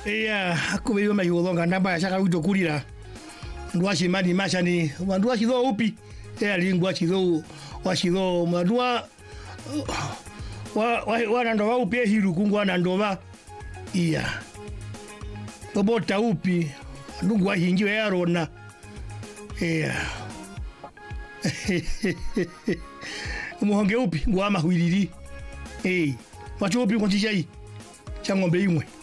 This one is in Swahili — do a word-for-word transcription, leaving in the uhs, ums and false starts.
Iya, aku biyo mayudonga namba shaka wito kulira. Ndwa shimani mashani, ndwa shizo upi. Iya lingwa shizo wa shizo ndwa wa wa wa ndoba upi hiru kungwa na ndoba. Iya. Tobota upi ndungwa hingiwe yarona. Iya. Umuhonge upi ngwa mahwiriri. Eh, wacho upi kwa chishai. Cha ng'ombe imwe.